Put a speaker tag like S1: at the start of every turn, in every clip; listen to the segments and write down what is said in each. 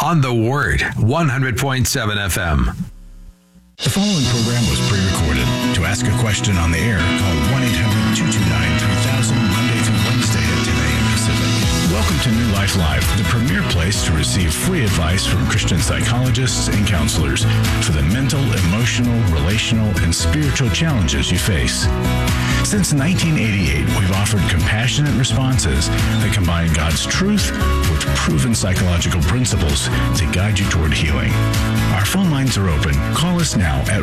S1: on The Word, 100.7 FM.
S2: The following program was pre-recorded. To ask a question on the air, call 1-800-229-3000 Monday through Wednesday at 10 a.m. Pacific. Welcome to New Life Live, the premier place to receive free advice from Christian psychologists and counselors for the mental, emotional, relational, and spiritual challenges you face. Since 1988, we've offered compassionate responses that combine God's truth with proven psychological principles to guide you toward healing. Our phone lines are open. Call us now at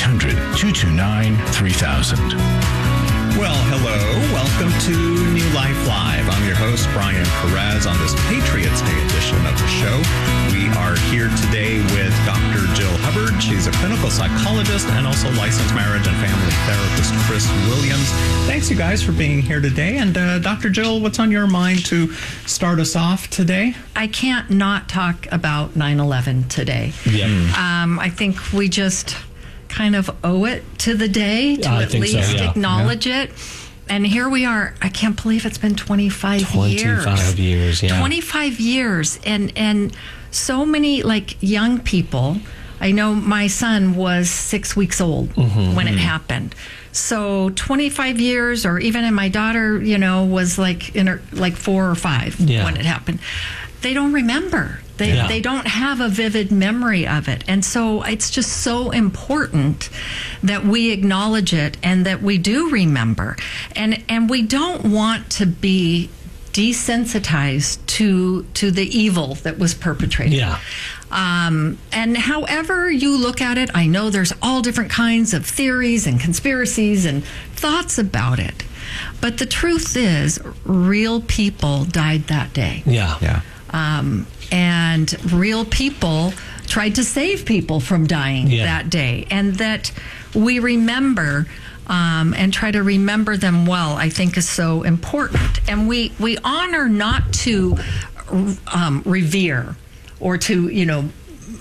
S2: 1-800-229-3000.
S3: Well, hello. Welcome to New Life Live. I'm your host, Brian Perez, on this Patriots Day edition of the show. We are here today with Dr. Jill Hubbard. She's a clinical psychologist and also licensed marriage and family therapist, Chris Williams. Thanks, you guys, for being here today. And Dr. Jill, what's on your mind to start us off today?
S4: I can't not talk about 9/11 today.
S5: Yeah.
S4: I think we just kind of owe it to the day to at least acknowledge it. And here we are. I can't believe it's been 25 years.
S5: 25 years, yeah.
S4: 25 years. And so many, like, young people. I know my son was 6 weeks old when it happened. So 25 years, or even in my daughter, was like in her, like 4 or 5 when it happened. They don't remember. They don't have a vivid memory of it. And so it's just so important that we acknowledge it and that we do remember. And we don't want to be desensitized to the evil that was perpetrated.
S5: Yeah.
S4: And however you look at it, I know there's all different kinds of theories and conspiracies and thoughts about it. But the truth is, real people died that day.
S5: Yeah.
S4: And real people tried to save people from dying that day. And that we remember and try to remember them well, I think, is so important. And we honor not to revere or to,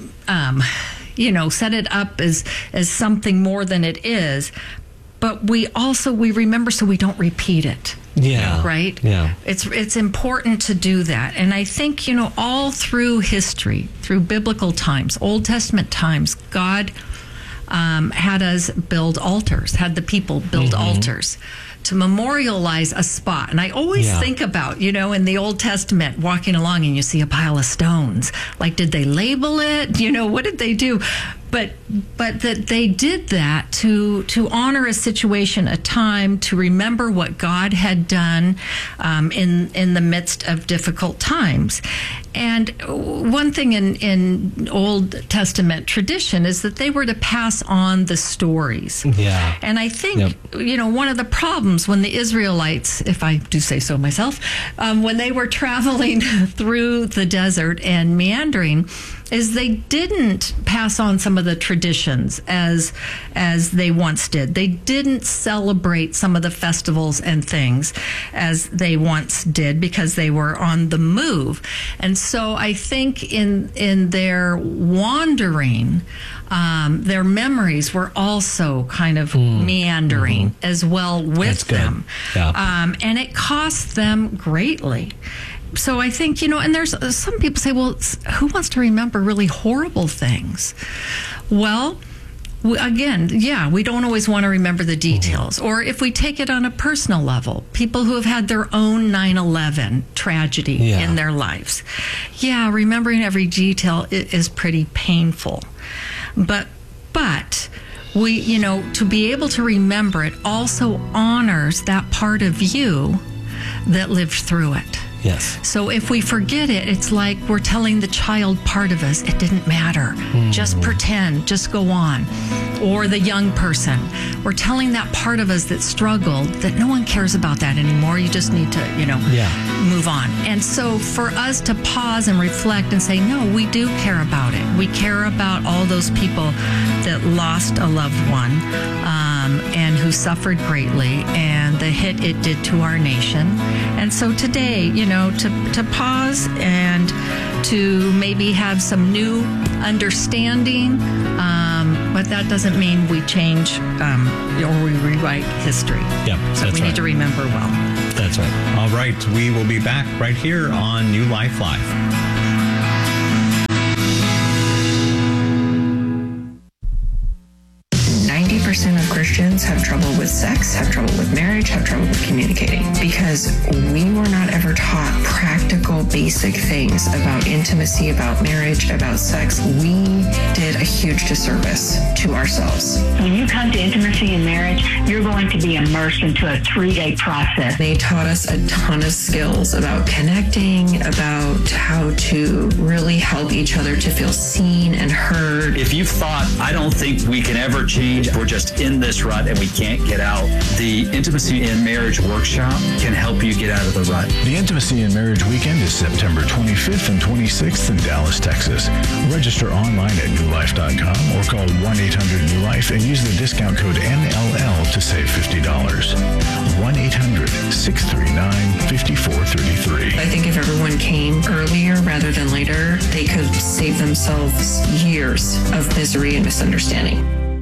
S4: set it up as something more than it is. But we remember so we don't repeat it.
S5: Yeah.
S4: Right?
S5: Yeah.
S4: It's important to do that. And I think, all through history, through biblical times, Old Testament times, God had us build altars, had the people build altars to memorialize a spot. And I always think about, in the Old Testament, walking along and you see a pile of stones. Like, did they label it? What did they do? But that they did that to honor a situation, a time, to remember what God had done in the midst of difficult times. And one thing in Old Testament tradition is that they were to pass on the stories.
S5: Yeah.
S4: And I think, one of the problems when the Israelites, if I do say so myself, when they were traveling through the desert and meandering, is they didn't pass on some of the traditions as they once did. They didn't celebrate some of the festivals and things as they once did because they were on the move. And so I think in their wandering, their memories were also kind of meandering as well with them.
S5: Yeah.
S4: And it cost them greatly. So I think, and there's some people say, well, who wants to remember really horrible things? Well, we don't always want to remember the details. Or if we take it on a personal level, people who have had their own 9/11 tragedy in their lives. Yeah, remembering every detail is pretty painful. But we, to be able to remember it also honors that part of you that lived through it.
S5: Yes.
S4: So if we forget it, it's like we're telling the child part of us, it didn't matter. Just pretend, just go on. Or the young person, we're telling that part of us that struggled that no one cares about that anymore. You just need to, move on. And so for us to pause and reflect and say, no, we do care about it. We care about all those people that lost a loved one and who suffered greatly and the hit it did to our nation. And so today, to pause and to maybe have some new understanding, but that doesn't mean we change or we rewrite history.
S5: Yep,
S4: so we need to remember well.
S5: That's right.
S3: All right, we will be back right here on New Life Live.
S6: with sex, have trouble with marriage, have trouble with communicating, because we were not ever taught practical, basic things about intimacy, about marriage, about sex. We did a huge disservice to ourselves.
S7: When you come to intimacy and marriage, you're going to be immersed into a 3-day process.
S6: They taught us a ton of skills about connecting, about how to really help each other to feel seen and heard.
S8: If you've thought, I don't think we can ever change, we're just in this rut and we can't get out, the Intimacy in Marriage Workshop can help you get out of the rut.
S2: The Intimacy in Marriage Weekend is September 25th and 26th in Dallas, Texas. Register online at newlife.com or call 1-800-NEW-LIFE and use the discount code NLL to save $50. 1-800-639-5433.
S6: I think if everyone came earlier rather than later, they could save themselves years of misery and misunderstanding.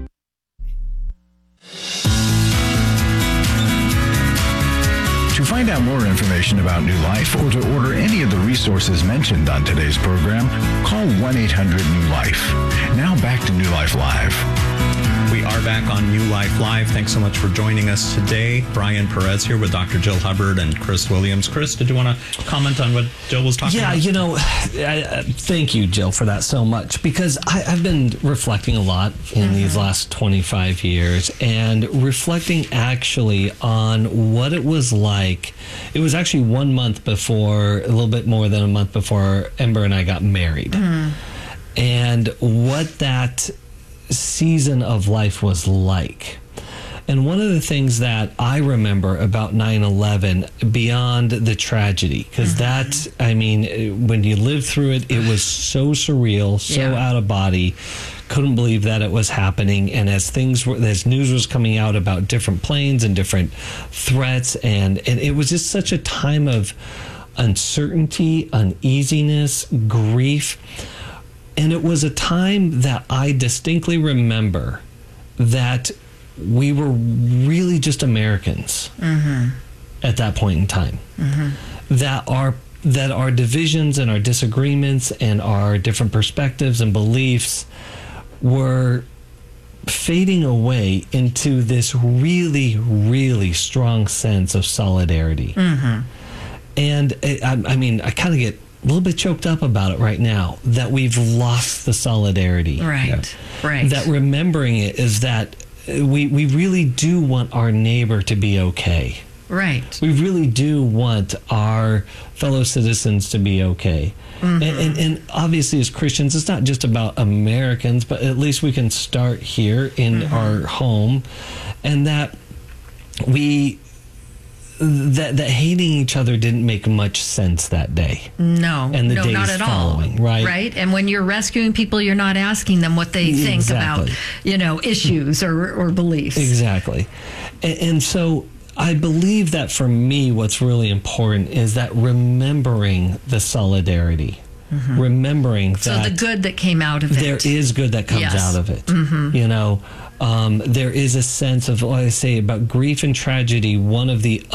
S2: To find out more information about New Life or to order any of the resources mentioned on today's program, call 1-800-NEW-LIFE. Now back to New Life Live.
S3: We are back on New Life Live. Thanks so much for joining us today. Brian Perez here with Dr. Jill Hubbard and Chris Williams. Chris, did you want to comment on what Jill was talking about?
S5: Yeah, thank you, Jill, for that so much, because I've been reflecting a lot in these last 25 years and reflecting actually on what it was like. It was actually 1 month before, a little bit more than a month before Ember and I got married. And what that season of life was like. And one of the things that I remember about 9/11 beyond the tragedy, because that, I mean, when you lived through it, it was so surreal, so out of body, couldn't believe that it was happening. And as news was coming out about different planes and different threats, and it was just such a time of uncertainty, uneasiness, grief. And it was a time that I distinctly remember that we were really just Americans at that point in time. That our divisions and our disagreements and our different perspectives and beliefs were fading away into this really, really strong sense of solidarity. And I mean, I kind of get a little bit choked up about it right now, that we've lost the solidarity.
S4: Right.
S5: That remembering it is that we really do want our neighbor to be okay.
S4: Right.
S5: We really do want our fellow citizens to be okay. And obviously as Christians, it's not just about Americans, but at least we can start here in our home, and that that hating each other didn't make much sense that day.
S4: No,
S5: and the days
S4: not at
S5: following,
S4: all.
S5: right?
S4: Right. And when you're rescuing people, you're not asking them what they think about, issues or beliefs.
S5: Exactly. And so I believe that for me, what's really important is that remembering the solidarity. Remembering that
S4: so the good that came out of it.
S5: There is good that comes out of it. There is a sense of, I say about grief and tragedy, one of the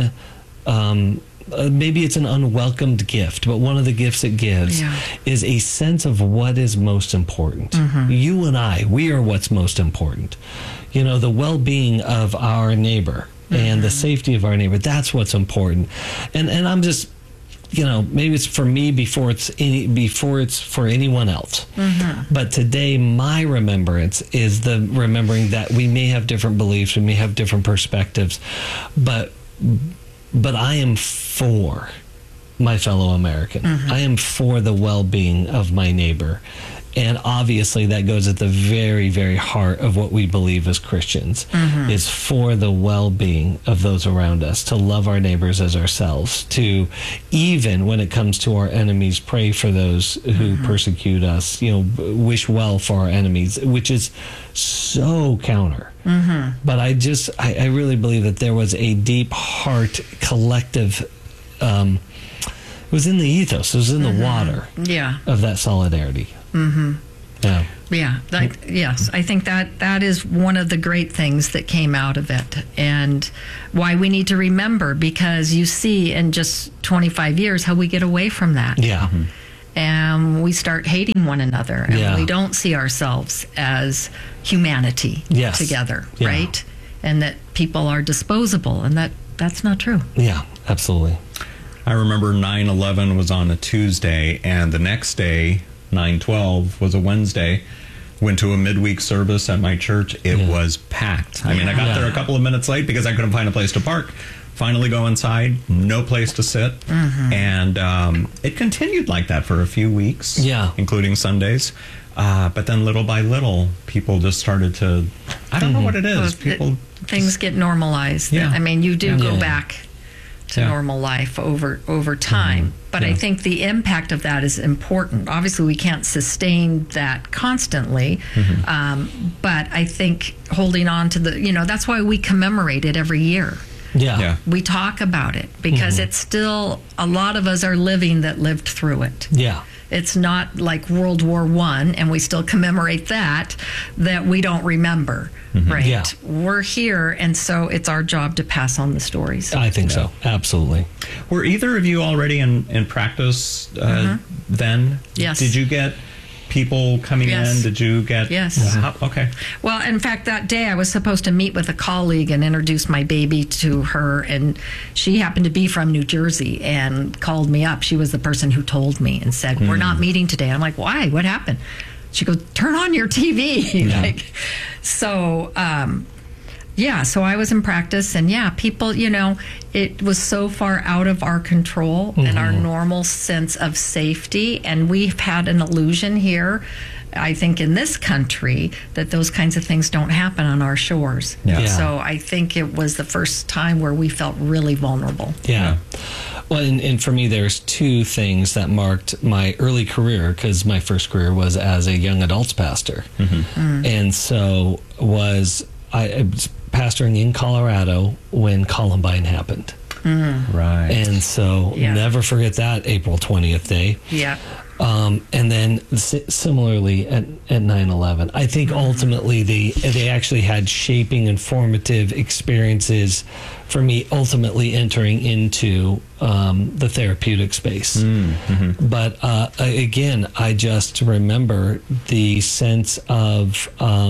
S5: maybe it's an unwelcomed gift, but one of the gifts it gives is a sense of what is most important. You and I, we are what's most important. The well-being of our neighbor and the safety of our neighbor, that's what's important. And I'm just, maybe it's for me before it's for anyone else. But today, my remembrance is the remembering that we may have different beliefs, we may have different perspectives, but I am for my fellow American. I am for the well-being of my neighbor. And obviously that goes at the very, very heart of what we believe as Christians, is for the well-being of those around us, to love our neighbors as ourselves, to, even when it comes to our enemies, pray for those who persecute us, wish well for our enemies, which is so counter. But I really believe that there was a deep heart collective, it was in the ethos, it was in the water of that solidarity.
S4: Yes, I think that is one of the great things that came out of it, and why we need to remember, because you see in just 25 years how we get away from that. And we start hating one another, and we don't see ourselves as humanity together, right? And that people are disposable, and that's not true.
S5: Yeah, absolutely.
S3: I remember 9/11 was on a Tuesday, and the next day, 9/12, was a Wednesday. Went to a midweek service at my church. It was packed. I mean, I got there a couple of minutes late because I couldn't find a place to park. Finally go inside, no place to sit. And it continued like that for a few weeks, including Sundays. But then little by little, people just started to, I don't know what it is.
S4: Things get normalized.
S3: Yeah.
S4: I mean, you do go back to normal life over time. But I think the impact of that is important. Obviously, we can't sustain that constantly. But I think holding on to that's why we commemorate it every year.
S5: Yeah.
S4: We talk about it because it's still, a lot of us are living that lived through it.
S5: Yeah.
S4: It's not like World War I, and we still commemorate that we don't remember, right?
S5: Yeah.
S4: We're here, and so it's our job to pass on the stories.
S5: I think so. Absolutely.
S3: Were either of you already in practice then?
S4: Yes.
S3: Did you get people coming in? Did you get...
S4: Yes.
S3: Okay.
S4: Well, in fact, that day I was supposed to meet with a colleague and introduce my baby to her, and she happened to be from New Jersey and called me up. She was the person who told me and said, we're not meeting today. I'm like, why? What happened? She goes, turn on your TV. So I was in practice, and people, it was so far out of our control and our normal sense of safety. And we've had an illusion here, I think, in this country, that those kinds of things don't happen on our shores. So I think it was the first time where we felt really vulnerable.
S5: Yeah. Well, and for me, there's two things that marked my early career, because my first career was as a young adults pastor. And so I was pastoring in Colorado when Columbine happened.
S3: Right.
S5: And so never forget that April 20th day.
S4: Yeah.
S5: And then similarly at 9/11, I think ultimately they actually had shaping and formative experiences for me, ultimately entering into the therapeutic space. But again, I just remember the sense of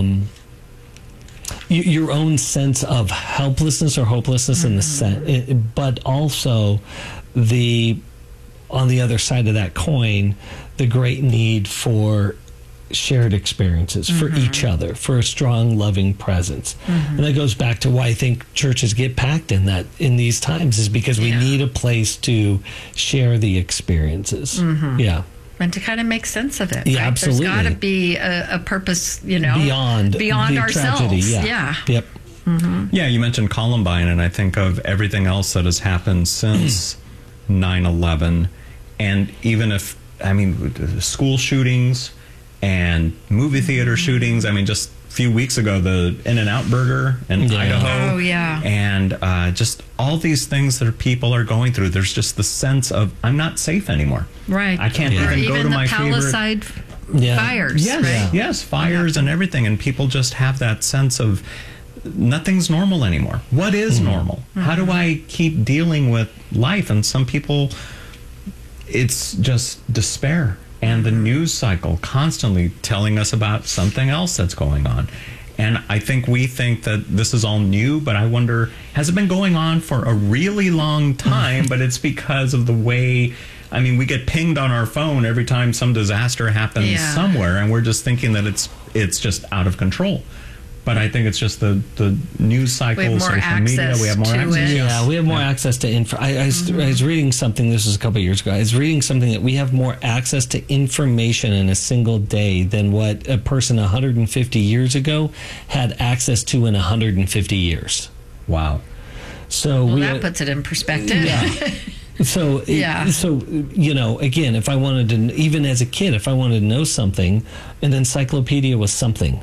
S5: your own sense of helplessness or hopelessness in the sense, but also on the other side of that coin, the great need for shared experiences for each other, for a strong, loving presence. And that goes back to why I think churches get packed in these times, is because we need a place to share the experiences.
S4: And to kind of make sense of it.
S5: Yeah,
S4: right?
S5: absolutely.
S4: There's got to be a purpose,
S5: beyond
S4: ourselves.
S5: Tragedy, Yep.
S3: Yeah, you mentioned Columbine, and I think of everything else that has happened since 9/11. And even if, school shootings and movie theater shootings, just a few weeks ago, the In-N-Out Burger in Idaho.
S4: Oh, yeah.
S3: And just all these things that people are going through. There's just the sense of, I'm not safe anymore.
S4: Right.
S3: I can't even go to my favorite...
S4: Palisade fires.
S3: Yes,
S4: right?
S3: yes, fires and everything. And people just have that sense of nothing's normal anymore. What is normal? How do I keep dealing with life? And some people, it's just despair. And the news cycle constantly telling us about something else that's going on. And I think we think that this is all new, but I wonder, has it been going on for a really long time? But it's because of the way, we get pinged on our phone every time some disaster happens somewhere, and we're just thinking that it's just out of control. But I think it's just the news cycle, social media. We have more access.
S5: Yeah, we have more access to info. I was reading something, this was a couple of years ago. I was reading something that we have more access to information in a single day than what a person 150 years ago had access to in 150 years.
S3: Wow.
S5: So
S4: that puts it in perspective.
S5: Yeah. So, again, if I wanted to, even as a kid, if I wanted to know something, an encyclopedia was something.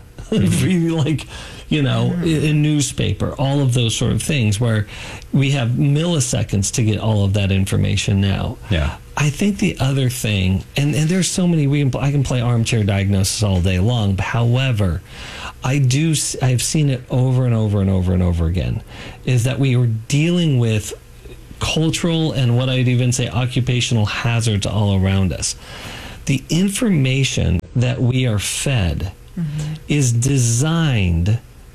S5: A newspaper, all of those sort of things, where we have milliseconds to get all of that information now.
S3: Yeah.
S5: I think the other thing, and there's so many, I can play armchair diagnosis all day long, but however, I've seen it over and over and over and over again, is that we are dealing with cultural and what I'd even say occupational hazards all around us. The information that we are fed is designed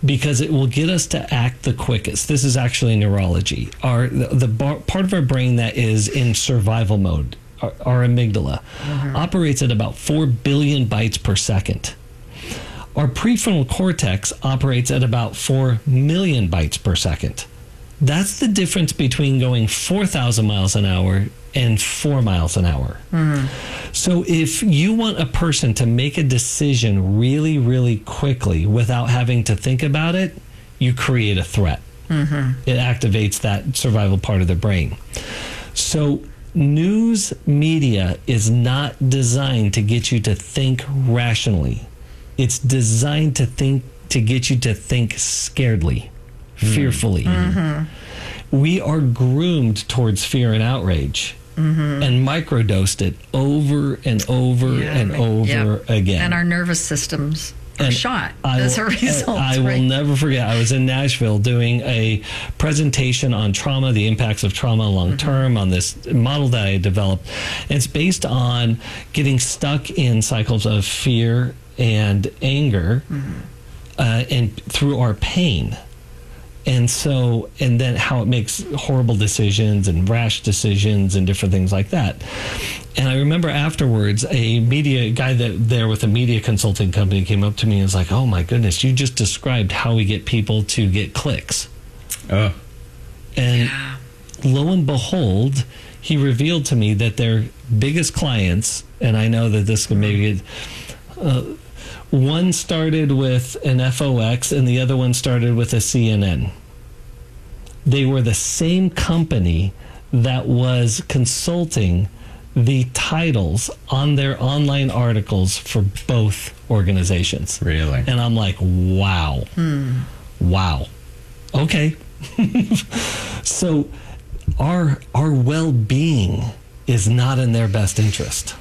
S5: because it will get us to act the quickest. This is actually neurology. Part of our brain that is in survival mode, our amygdala, operates at about 4 billion bytes per second. Our prefrontal cortex operates at about 4 million bytes per second. That's the difference between going 4,000 miles an hour and 4 miles an hour. So if you want a person to make a decision really, really quickly without having to think about it, you create a threat. It activates that survival part of the brain. So news media is not designed to get you to think rationally. It's designed to get you to think scaredly, fearfully. We are groomed towards fear and outrage, and microdosed it over and over and over again.
S4: And our nervous systems are shot as a result.
S5: I will never forget, I was in Nashville doing a presentation on trauma, the impacts of trauma long term, on this model that I had developed. It's based on getting stuck in cycles of fear and anger and through our pain. And then how it makes horrible decisions and rash decisions and different things like that. And I remember afterwards, a guy there with a media consulting company came up to me and was like, "Oh my goodness, you just described how we get people to get clicks." And lo and behold, he revealed to me that their biggest clients, and I know that this can maybe one started with an FOX and the other one started with a CNN. They were the same company that was consulting the titles on their online articles for both organizations.
S3: Really?
S5: And I'm like, wow. Wow. Okay. So our well-being is not in their best interest.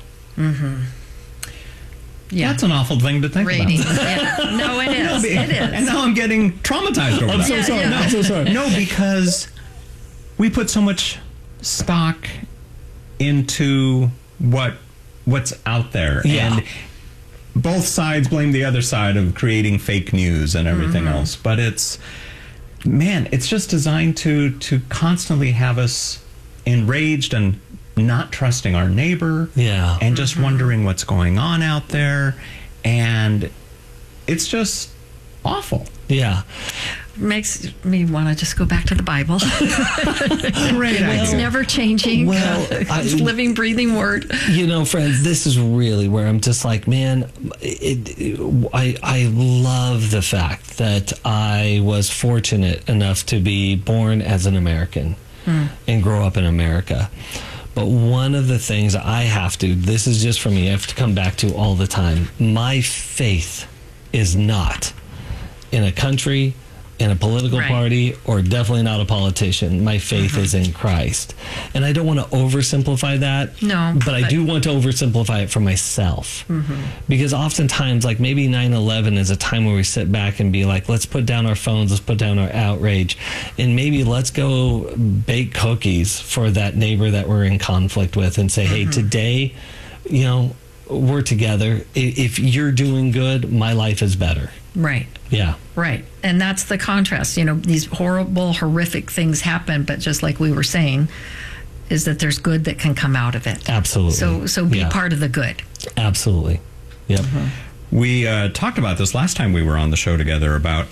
S4: Yeah.
S3: That's an awful thing to think about.
S4: Yeah. No, it is. It is.
S3: And now I'm getting traumatized over that.
S5: I'm so sorry.
S4: Yeah.
S5: No, I'm so sorry.
S3: No, because we put so much stock into what's out there.
S5: Yeah.
S3: And both sides blame the other side of creating fake news and everything else. But it's just designed to constantly have us enraged and not trusting our neighbor, and just wondering what's going on out there, and it's just awful.
S5: Yeah.
S4: Makes me want to just go back to the Bible.
S3: Great idea.
S4: It's never changing.
S5: Well,
S4: It's living, breathing word.
S5: You know, friends, this is really where I'm just like, man, I love the fact that I was fortunate enough to be born as an American and grow up in America. But one of the things this is just for me, I have to come back to all the time. My faith is not in a country, in a political party, or definitely not a politician. My faith is in Christ. And I don't want to oversimplify that.
S4: No.
S5: But I do want to oversimplify it for myself. Because oftentimes, like maybe 9/11 is a time where we sit back and be like, let's put down our phones, let's put down our outrage, and maybe let's go bake cookies for that neighbor that we're in conflict with and say, hey, today, we're together. If you're doing good, my life is better.
S4: Right.
S5: Yeah.
S4: Right. And that's the contrast. These horrible, horrific things happen, but just like we were saying, is that there's good that can come out of it.
S5: Absolutely.
S4: So be part of the good.
S5: Absolutely. Yep.
S3: We talked about this last time we were on the show together about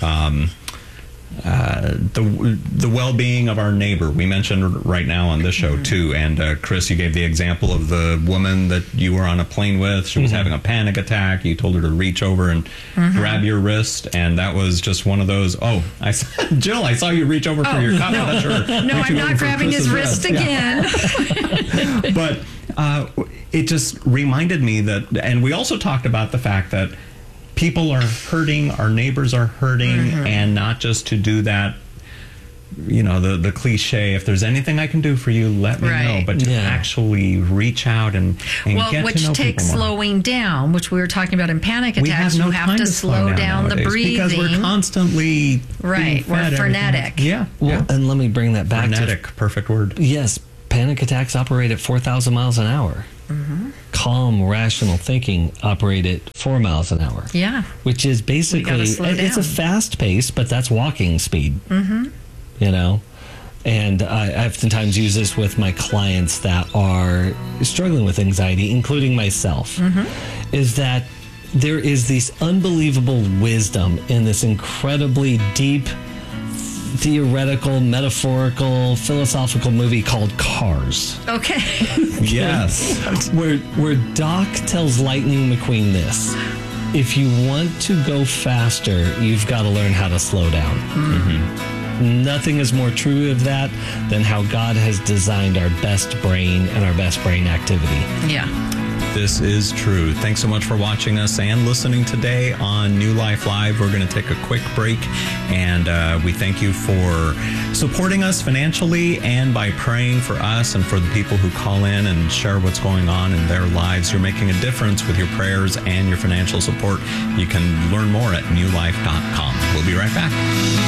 S3: the well-being of our neighbor. We mentioned right now on this show too, and Chris, you gave the example of the woman that you were on a plane with. She was having a panic attack. You told her to reach over and grab your wrist, and that was just one of those. Jill, I saw you reach over for your cup.
S4: No, I'm not grabbing his wrist again.
S3: But it just reminded me that, and we also talked about the fact that people are hurting, our neighbors are hurting, and not just to do that, the cliche, if there's anything I can do for you, let me know, but to actually reach out and get to know people more.
S4: Which takes slowing down, which we were talking about in panic attacks. You have to slow down the breathing.
S3: Because we're constantly
S4: we're frenetic.
S3: Yeah.
S5: Well, and let me bring that back
S3: frenetic, perfect word.
S5: Yes, panic attacks operate at 4,000 miles an hour. calm, rational thinking operate at 4 miles an hour.
S4: Yeah.
S5: Which is basically, it's a fast pace, but that's walking speed. Mm-hmm. You know? And I oftentimes use this with my clients that are struggling with anxiety, including myself, is that there is this unbelievable wisdom in this incredibly deep, theoretical, metaphorical, philosophical movie called Cars.
S4: Okay.
S3: Yes.
S5: Where Doc tells Lightning McQueen this: if you want to go faster, you've got to learn how to slow down. Mm-hmm. Nothing is more true of that than how God has designed our best brain and our best brain activity.
S4: Yeah.
S3: This is true. Thanks so much for watching us and listening today on New Life Live. We're going to take a quick break, and we thank you for supporting us financially and by praying for us and for the people who call in and share what's going on in their lives. You're making a difference with your prayers and your financial support. You can learn more at newlife.com. We'll be right back.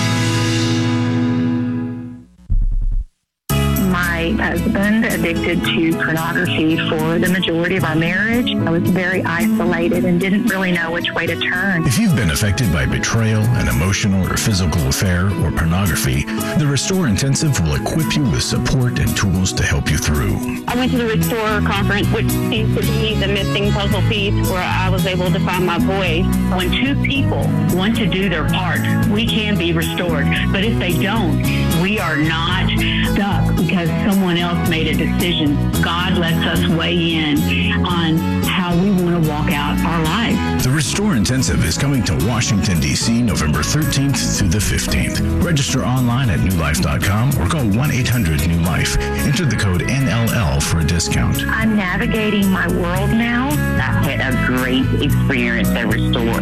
S7: My husband addicted to pornography for the majority of our marriage. I was very isolated and didn't really know which way to turn.
S2: If you've been affected by betrayal, an emotional or physical affair, or pornography, the Restore Intensive will equip you with support and tools to help you through.
S9: I went to the Restore conference, which seems to be the missing puzzle piece where I was able to find my voice.
S7: When two people want to do their part, we can be restored. But if they don't, we are not stuck because someone else made a decision. God lets us weigh in on how we want to walk out our lives.
S2: The Restore Intensive is coming to Washington, D.C. November 13th through the 15th. Register online at newlife.com or call 1-800-NEW-LIFE. Enter the code NLL for a discount.
S7: I'm navigating my world now.
S9: I've had a great experience at Restore.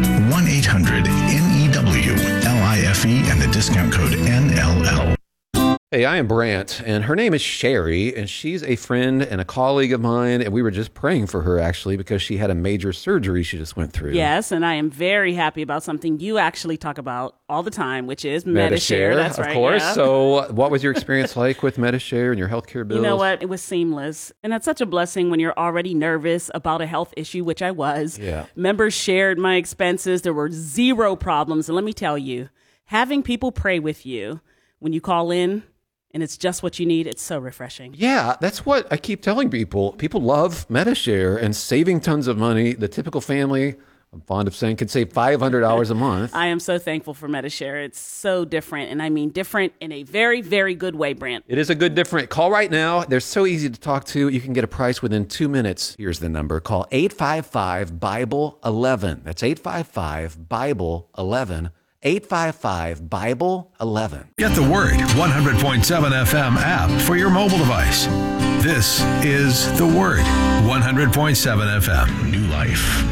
S2: 1-800-NEW-LIFE and the discount code NLL.
S10: Hey, I am Brant, and her name is Sherry, and she's a friend and a colleague of mine, and we were just praying for her, actually, because she had a major surgery she just went through.
S11: Yes, and I am very happy about something you actually talk about all the time, which is Medi-Share. That's right.
S10: Of course.
S11: Yeah.
S10: So what was your experience like with Medi-Share and your healthcare bills?
S11: You know what? It was seamless. And that's such a blessing when you're already nervous about a health issue, which I was.
S10: Yeah.
S11: Members shared my expenses. There were zero problems. And let me tell you, having people pray with you when you call in, and it's just what you need, it's so refreshing.
S10: Yeah, that's what I keep telling people. People love Medi-Share and saving tons of money. The typical family, I'm fond of saying, could save $500 a month.
S11: I am so thankful for Medi-Share. It's so different, and I mean different in a very, very good way, Brant.
S10: It is a good different. Call right now. They're so easy to talk to. You can get a price within 2 minutes. Here's the number. Call 855-BIBLE-11. That's 855-BIBLE-11. 855-BIBLE-11.
S1: Get the Word 100.7 FM app for your mobile device. This is The Word 100.7 FM.
S2: New Life.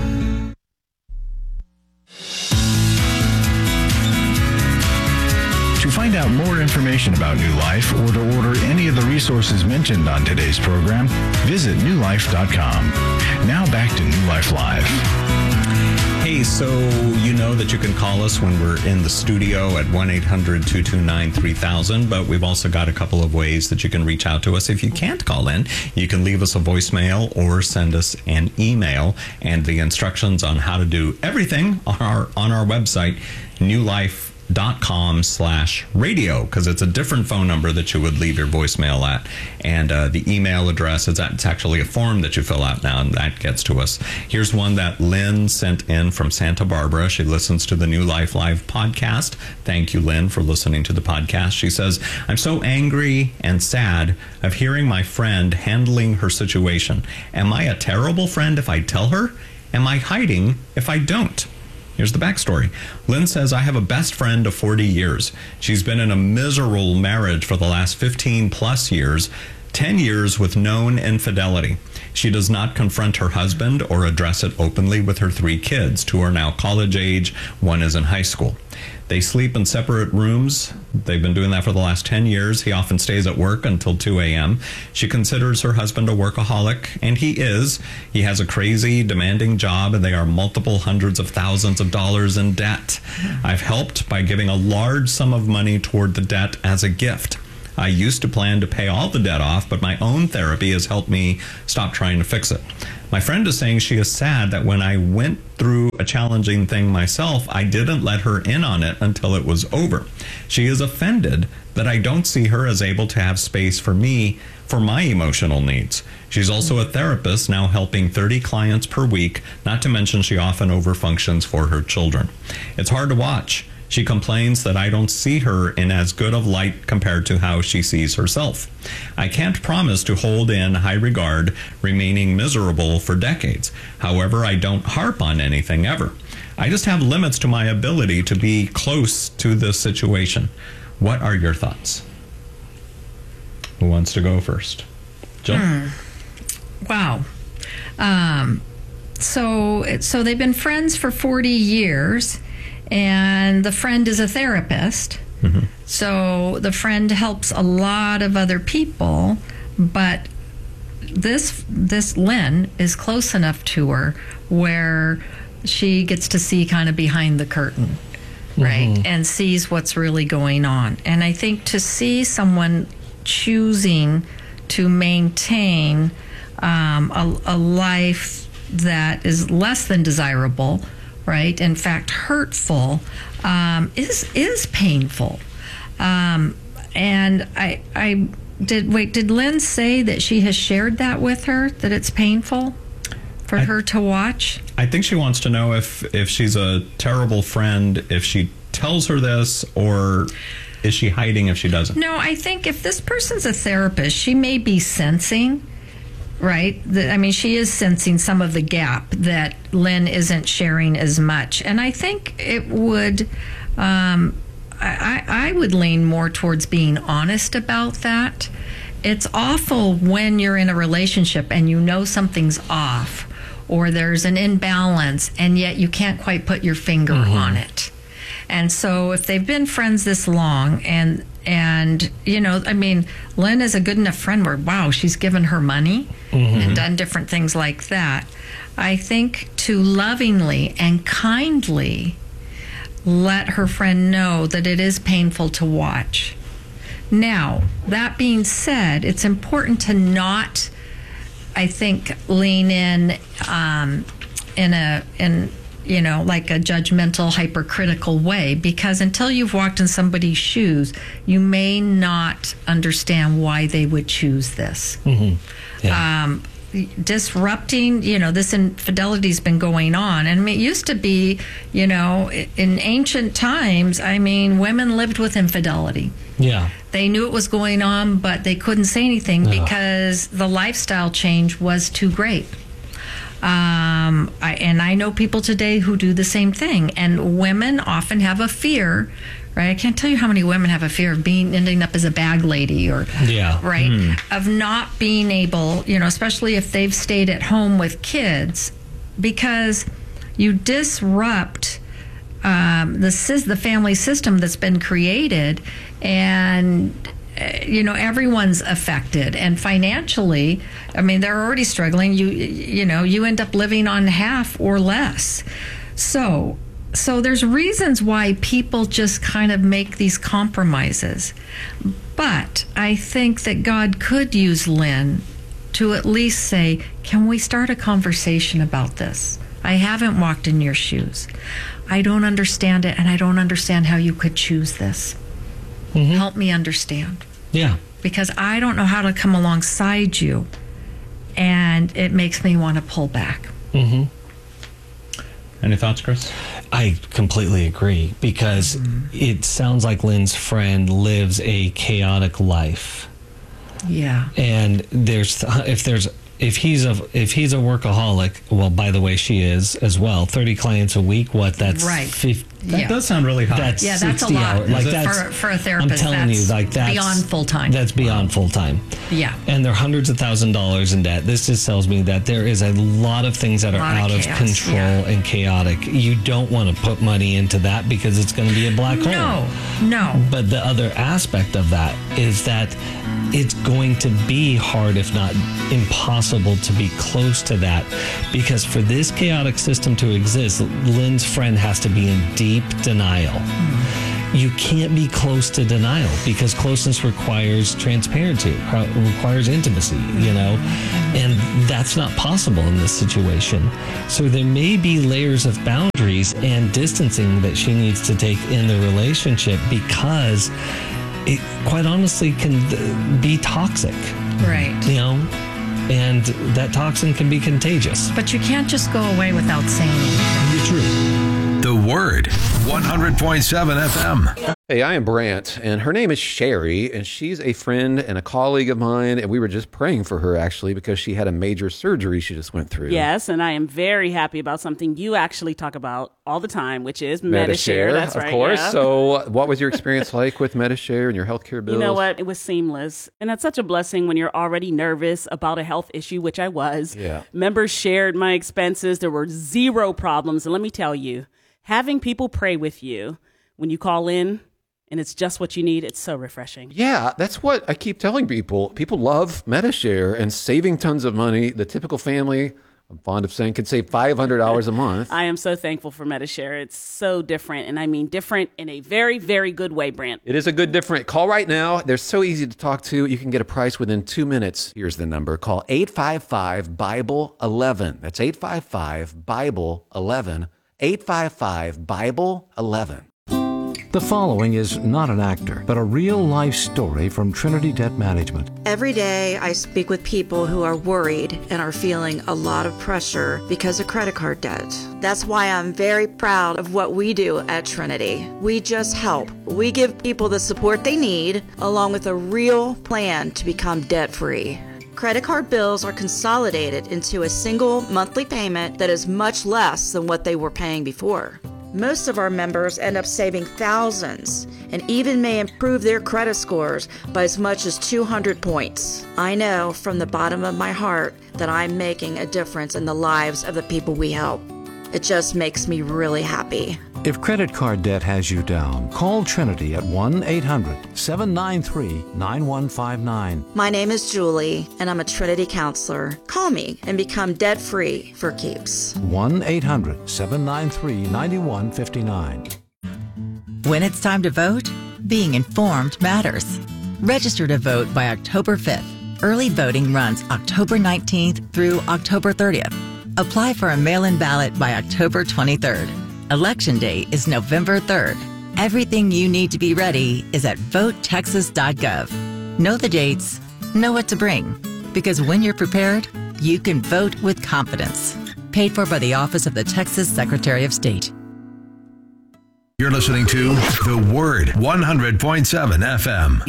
S2: To find out more information about New Life or to order any of the resources mentioned on today's program, visit newlife.com. Now back to New Life Live.
S3: Hey, so you know that you can call us when we're in the studio at 1-800-229-3000, but we've also got a couple of ways that you can reach out to us. If you can't call in, you can leave us a voicemail or send us an email, and the instructions on how to do everything are on our website, newlife.com/radio, because it's a different phone number that you would leave your voicemail at, and the email address it's actually a form that you fill out now, and that gets to us. Here's one that Lynn sent in from Santa Barbara. She listens to the New Life Live podcast. Thank you, Lynn, for listening to the podcast. She says, I'm so angry and sad of hearing my friend handling her situation. Am I a terrible friend if I tell her? Am I hiding if I don't? Here's the backstory. Lynn says, I have a best friend of 40 years. She's been in a miserable marriage for the last 15 plus years, 10 years with known infidelity. She does not confront her husband or address it openly with her 3 kids. 2 are now college age, 1 is in high school. They sleep in separate rooms. They've been doing that for the last 10 years. He often stays at work until 2 a.m. She considers her husband a workaholic, and he is. He has a crazy, demanding job, and they are multiple hundreds of thousands of dollars in debt. I've helped by giving a large sum of money toward the debt as a gift. I used to plan to pay all the debt off, but my own therapy has helped me stop trying to fix it. My friend is saying she is sad that when I went through a challenging thing myself, I didn't let her in on it until it was over. She is offended that I don't see her as able to have space for me for my emotional needs. She's also a therapist, now helping 30 clients per week, not to mention she often overfunctions for her children. It's hard to watch. She complains that I don't see her in as good of light compared to how she sees herself. I can't promise to hold in high regard, remaining miserable for decades. However, I don't harp on anything ever. I just have limits to my ability to be close to this situation. What are your thoughts? Who wants to go first? Jill?
S4: Wow. So they've been friends for 40 years. And the friend is a therapist. Mm-hmm. So the friend helps a lot of other people, but this Lynn is close enough to her where she gets to see kind of behind the curtain, right? Mm-hmm. And sees what's really going on. And I think to see someone choosing to maintain a life that is less than desirable, right? In fact, hurtful, is painful. And did Lynn say that she has shared that with her, that it's painful for her to watch?
S3: I think she wants to know if she's a terrible friend, if she tells her this, or is she hiding if she doesn't?
S4: No, I think if this person's a therapist, she may be sensing, right? She is sensing some of the gap that Lynn isn't sharing as much. And I think it would, I would lean more towards being honest about that. It's awful when you're in a relationship and you know something's off or there's an imbalance and yet you can't quite put your finger on it. And so if they've been friends this long and Lynn is a good enough friend where, wow, she's given her money and done different things like that. I think to lovingly and kindly let her friend know that it is painful to watch. Now, that being said, it's important to not, I think, lean in like a judgmental, hypercritical way, because until you've walked in somebody's shoes, you may not understand why they would choose this. Mm-hmm. Yeah. Disrupting, this infidelity's been going on. And it used to be, in ancient times, women lived with infidelity. Yeah. They knew it was going on, but they couldn't say anything because the lifestyle change was too great. I know people today who do the same thing, and women often have a fear, right? I can't tell you how many women have a fear of ending up as a bag lady or, right? Of not being able, especially if they've stayed at home with kids, because you disrupt the family system that's been created, and everyone's affected, and financially, they're already struggling. You end up living on half or less. So there's reasons why people just kind of make these compromises. But I think that God could use Lynn to at least say, can we start a conversation about this? I haven't walked in your shoes. I don't understand it, and I don't understand how you could choose this. Mm-hmm. Help me understand. Yeah. Because I don't know how to come alongside you, and it makes me want to pull back.
S3: Mm-hmm. Any thoughts, Chris?
S5: I completely agree, because it sounds like Lynn's friend lives a chaotic life.
S4: Yeah.
S5: And if he's a workaholic, well, by the way, she is as well. 30 clients a week. That's
S4: right.
S5: 50.
S3: That does sound really high.
S5: That's
S4: a lot. For a therapist.
S5: I'm telling you, that's
S4: beyond full time.
S5: That's beyond full time.
S4: Yeah.
S5: And they're hundreds of $1,000s in debt. This just tells me that there is a lot of things that are out of control and chaotic. You don't want to put money into that because it's going to be a black hole.
S4: No.
S5: But the other aspect of that is that it's going to be hard, if not impossible, to be close to that, because for this chaotic system to exist, Lynn's friend has to be in deep denial. you can't be close to denial because closeness requires transparency, requires intimacy, and that's not possible in this situation. So there may be layers of boundaries and distancing that she needs to take in the relationship because it quite honestly can be toxic.
S4: Right.
S5: And that toxin can be contagious.
S4: But you can't just go away without saying anything.
S5: You're true.
S1: The Word, 100.7 FM.
S10: Hey, I am Brant, and her name is Sherry, and she's a friend and a colleague of mine, and we were just praying for her, actually, because she had a major surgery she just went through.
S11: Yes, and I am very happy about something you actually talk about all the time, which is Medi-Share. That's right.
S10: Of course.
S11: Yeah.
S10: So what was your experience like with Medi-Share and your healthcare bills?
S11: You know what? It was seamless. And that's such a blessing when you're already nervous about a health issue, which I was.
S10: Yeah.
S11: Members shared my expenses. There were zero problems. And let me tell you, having people pray with you when you call in and it's just what you need, it's so refreshing.
S10: Yeah, that's what I keep telling people. People love Medi-Share and saving tons of money. The typical family, I'm fond of saying, could save $500 a month.
S11: I am so thankful for Medi-Share. It's so different, and I mean different in a very, very good way, Brant.
S10: It is a good different. Call right now. They're so easy to talk to. You can get a price within 2 minutes. Here's the number. Call 855-BIBLE-11. That's 855-BIBLE-11. 855-BIBLE-11.
S12: The following is not an actor, but a real-life story from Trinity Debt Management.
S13: Every day, I speak with people who are worried and are feeling a lot of pressure because of credit card debt. That's why I'm very proud of what we do at Trinity. We just help. We give people the support they need, along with a real plan to become debt-free. Credit card bills are consolidated into a single monthly payment that is much less than what they were paying before. Most of our members end up saving thousands and even may improve their credit scores by as much as 200 points. I know from the bottom of my heart that I'm making a difference in the lives of the people we help. It just makes me really happy.
S12: If credit card debt has you down, call Trinity at 1-800-793-9159.
S13: My name is Julie, and I'm a Trinity counselor. Call me and become debt-free for keeps.
S12: 1-800-793-9159.
S14: When it's time to vote, being informed matters. Register to vote by October 5th. Early voting runs October 19th through October 30th. Apply for a mail-in ballot by October 23rd. Election Day is November 3rd. Everything you need to be ready is at votetexas.gov. Know the dates, know what to bring, because when you're prepared, you can vote with confidence. Paid for by the Office of the Texas Secretary of State.
S1: You're listening to The Word, 100.7 FM.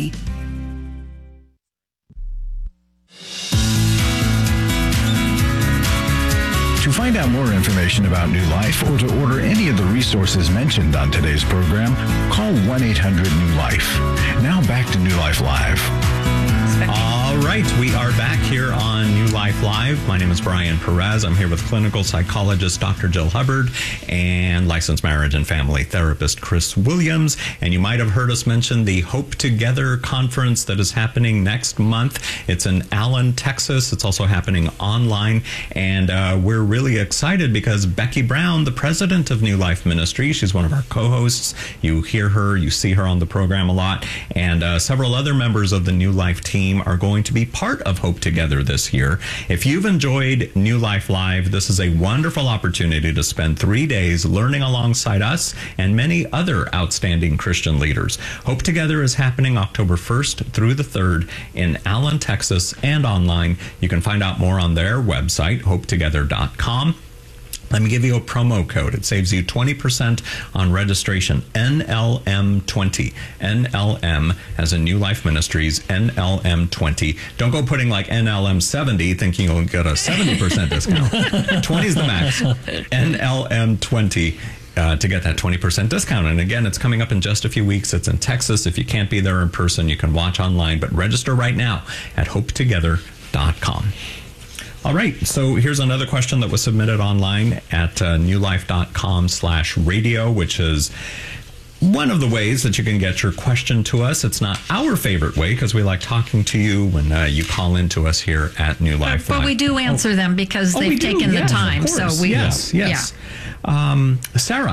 S2: To find out more information about New Life or to order any of the resources mentioned on today's program, call 1-800-NEW-LIFE. Now back to New Life Live.
S3: All right, we are back here on New Life Live. My name is Brian Perez. I'm here with clinical psychologist Dr. Jill Hubbard and licensed marriage and family therapist Chris Williams. And you might have heard us mention the Hope Together conference that is happening next month. It's in Allen, Texas. It's also happening online. And we're really excited because Becky Brown, the president of New Life Ministry, she's one of our co-hosts. You hear her, you see her on the program a lot. And several other members of the New Life team are going to be part of Hope Together this year. If you've enjoyed New Life Live, this is a wonderful opportunity to spend 3 days learning alongside us and many other outstanding Christian leaders. Hope Together is happening October 1st through the 3rd in Allen, Texas, and online. You can find out more on their website, hopetogether.com. Let me give you a promo code. It saves you 20% on registration. NLM20. NLM as in New Life Ministries. NLM20. Don't go putting like NLM70 thinking you'll get a 70% discount. 20 is the max. NLM20. To get that 20% discount. And again, it's coming up in just a few weeks. It's in Texas. If you can't be there in person, you can watch online. But register right now at hopetogether.com. All right, so here's another question that was submitted online at newlife.com/radio, which is one of the ways that you can get your question to us. It's not our favorite way because we like talking to you when you call in to us here at New Life.
S4: But we do answer them because they've taken the time. So we
S3: yes. Sarah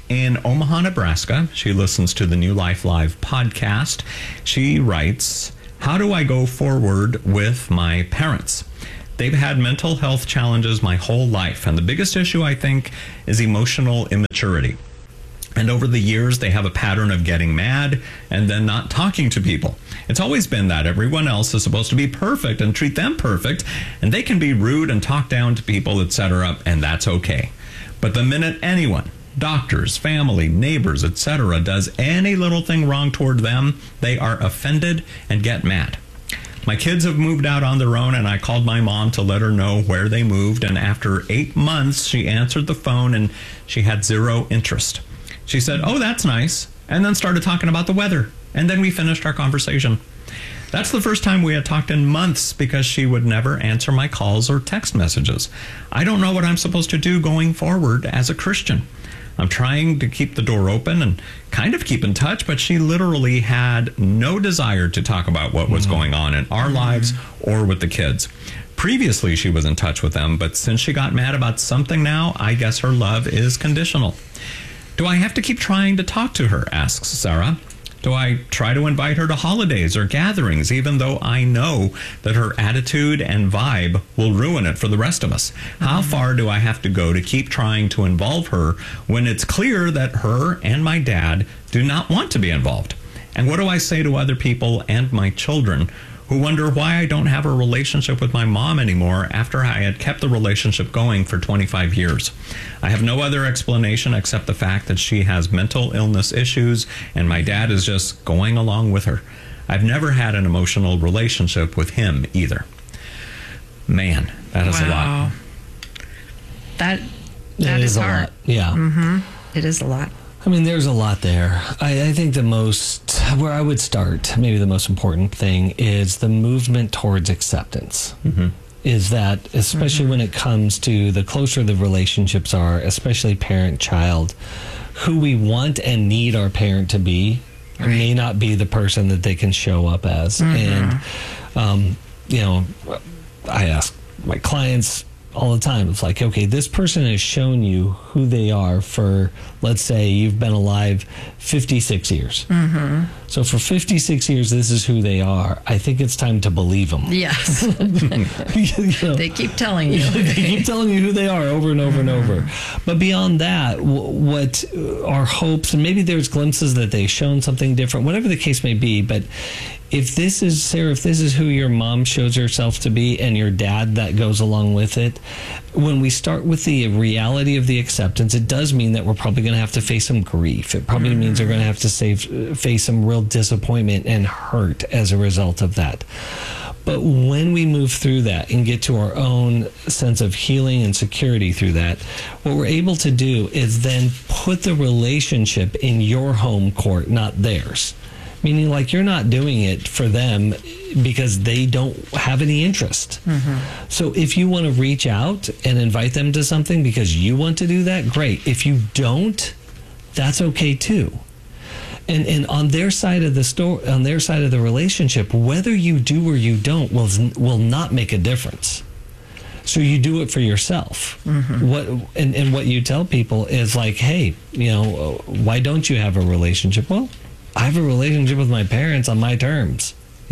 S3: in Omaha, Nebraska. She listens to the New Life Live podcast. She writes, how do I go forward with my parents? They've had mental health challenges my whole life, and the biggest issue, I think, is emotional immaturity. And over the years, they have a pattern of getting mad and then not talking to people. It's always been that everyone else is supposed to be perfect and treat them perfect, and they can be rude and talk down to people, etc., and that's okay. But the minute anyone, doctors, family, neighbors, etc., does any little thing wrong toward them, they are offended and get mad. My kids have moved out on their own, and I called my mom to let her know where they moved, and after 8 months, she answered the phone, and she had zero interest. She said, oh, that's nice, and then started talking about the weather, and then we finished our conversation. That's the first time we had talked in months because she would never answer my calls or text messages. I don't know what I'm supposed to do going forward as a Christian. I'm trying to keep the door open and kind of keep in touch, but she literally had no desire to talk about what was going on in our lives or with the kids. Previously, she was in touch with them, but since she got mad about something now, I guess her love is conditional. Do I have to keep trying to talk to her, asks Sarah. Do I try to invite her to holidays or gatherings, even though I know that her attitude and vibe will ruin it for the rest of us? How far do I have to go to keep trying to involve her when it's clear that her and my dad do not want to be involved? And what do I say to other people and my children who wonder why I don't have a relationship with my mom anymore after I had kept the relationship going for 25 years. I have no other explanation except the fact that she has mental illness issues and my dad is just going along with her. I've never had an emotional relationship with him either. Man, that is a lot.
S4: That is hard.
S5: A lot. Yeah.
S4: Mm-hmm. It is a lot.
S5: I mean, there's a lot there. I think where I would start, maybe the most important thing, is the movement towards acceptance. Mm-hmm. Is that, especially when it comes to the closer the relationships are, especially parent-child, who we want and need our parent to be may not be the person that they can show up as. Mm-hmm. And, I ask my clients all the time. It's like, okay, this person has shown you who they are for, let's say you've been alive 56 years. Mm-hmm. So for 56 years, this is who they are. I think it's time to believe them.
S4: Yes. They keep telling you.
S5: They keep telling you who they are over and over and over. But beyond that, what our hopes, and maybe there's glimpses that they've shown something different, whatever the case may be, but if this is, Sarah, if this is who your mom shows herself to be and your dad that goes along with it, when we start with the reality of the acceptance, it does mean that we're probably going to have to face some grief. It probably means we're going to have to face some real disappointment and hurt as a result of that. But when we move through that and get to our own sense of healing and security through that, what we're able to do is then put the relationship in your home court, not theirs. Meaning, like, you're not doing it for them because they don't have any interest. Mm-hmm. So if you want to reach out and invite them to something because you want to do that, great. If you don't, that's okay too. And on their side of the story, on their side of the relationship, whether you do or you don't will not make a difference. So you do it for yourself. Mm-hmm. What you tell people is like, hey, why don't you have a relationship? Well, I have a relationship with my parents on my terms,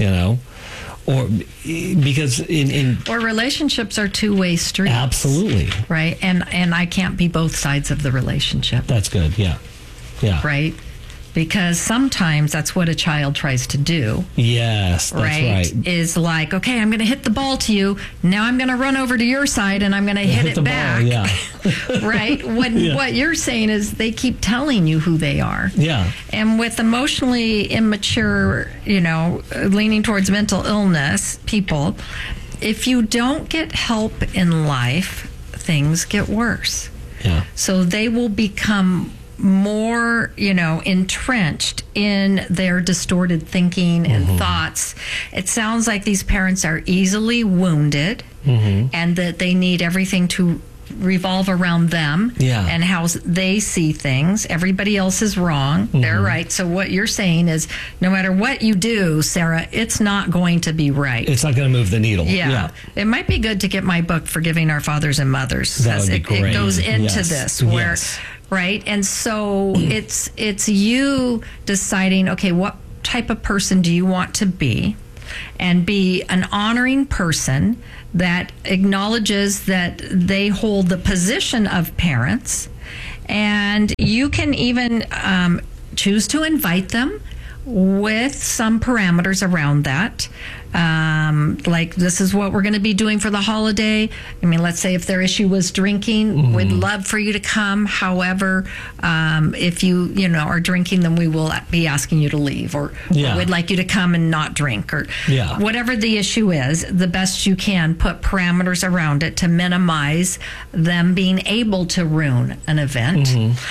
S5: or because
S4: or relationships are two-way streets.
S5: Absolutely.
S4: Right. And I can't be both sides of the relationship.
S5: That's good. Yeah. Yeah.
S4: Right. Because sometimes that's what a child tries to do.
S5: Yes, that's right.
S4: Is like, okay, I'm going to hit the ball to you. Now I'm going to run over to your side and I'm going to hit it back.
S5: Ball, yeah.
S4: Right? What you're saying is they keep telling you who they are.
S5: Yeah.
S4: And with emotionally immature, leaning towards mental illness people, if you don't get help in life, things get worse.
S5: Yeah.
S4: So they will become more, entrenched in their distorted thinking and thoughts. It sounds like these parents are easily wounded and that they need everything to revolve around them and how they see things. Everybody else is wrong. They're right. So what you're saying is no matter what you do, Sarah, it's not going to be right.
S5: It's not going to move the needle.
S4: Yeah. It might be good to get my book, Forgiving Our Fathers and Mothers.
S5: That would be great.
S4: It goes into this where right? And so it's you deciding, okay, what type of person do you want to be, and be an honoring person that acknowledges that they hold the position of parents. And you can even choose to invite them with some parameters around that. Like, this is what we're going to be doing for the holiday. I mean, let's say if their issue was drinking, we'd love for you to come. However, if you are drinking, then we will be asking you to leave, or we'd like you to come and not drink, or whatever the issue is. The best you can put parameters around it to minimize them being able to ruin an event.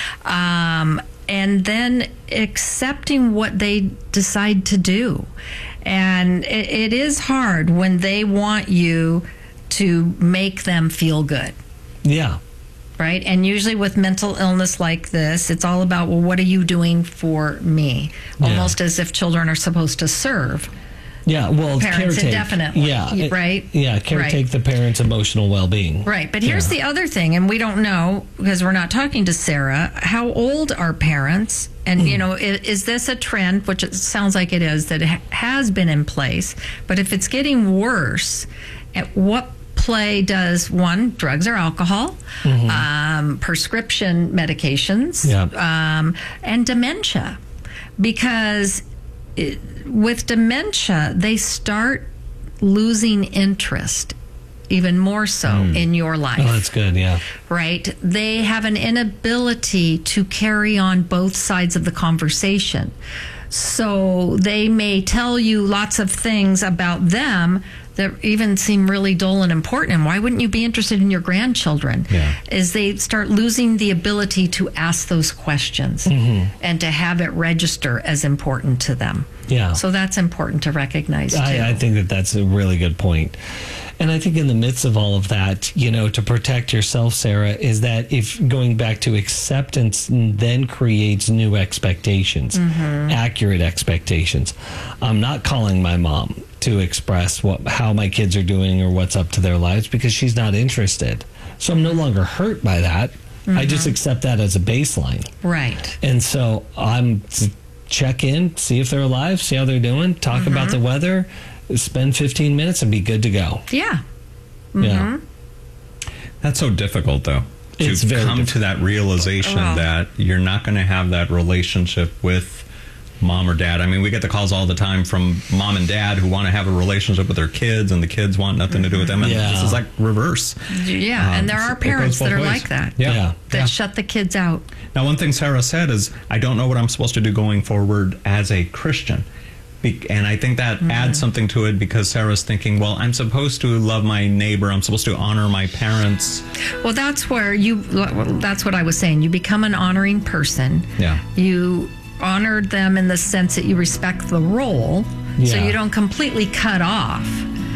S4: And then accepting what they decide to do. And it is hard when they want you to make them feel good.
S5: Yeah.
S4: Right? And usually with mental illness like this, it's all about, well, what are you doing for me? Almost as if children are supposed to serve.
S5: Yeah, well,
S4: parents
S5: caretake.
S4: Indefinitely.
S5: Yeah,
S4: right?
S5: Yeah, caretake the parent's emotional well-being.
S4: Right, but here's the other thing, and we don't know, because we're not talking to Sarah, how old are parents? And, is this a trend, which it sounds like it is, that has been in place? But if it's getting worse, at what play does, one, drugs or alcohol, prescription medications, and dementia? Because with dementia, they start losing interest even more so in your life.
S5: Oh, that's good, yeah.
S4: Right? They have an inability to carry on both sides of the conversation. So they may tell you lots of things about them that even seem really dull and important. And why wouldn't you be interested in your grandchildren? Is they start losing the ability to ask those questions and to have it register as important to them.
S5: Yeah.
S4: So that's important to recognize, too.
S5: I think that that's a really good point. And I think in the midst of all of that, to protect yourself, Sarah, is that if going back to acceptance then creates new expectations, accurate expectations. I'm not calling my mom to express how my kids are doing or what's up to their lives because she's not interested. So I'm no longer hurt by that. I just accept that as a baseline.
S4: Right.
S5: And so I'm check in, see if they're alive, see how they're doing, talk about the weather, spend 15 minutes and be good to go.
S4: Yeah.
S5: Yeah.
S3: That's so difficult, though.
S5: It's
S3: to
S5: very
S3: come
S5: difficult.
S3: to that realization that you're not going to have that relationship with mom or dad. I mean, we get the calls all the time from mom and dad who want to have a relationship with their kids, and the kids want nothing to do with them. And this is like reverse.
S4: Yeah, and there are parents that are like that. That shut the kids out.
S3: Now, one thing Sarah said is, I don't know what I'm supposed to do going forward as a Christian. And I think that adds something to it, because Sarah's thinking, well, I'm supposed to love my neighbor. I'm supposed to honor my parents.
S4: Well, that's what I was saying. You become an honoring person.
S3: Yeah.
S4: You honor them in the sense that you respect the role. So you don't completely cut off.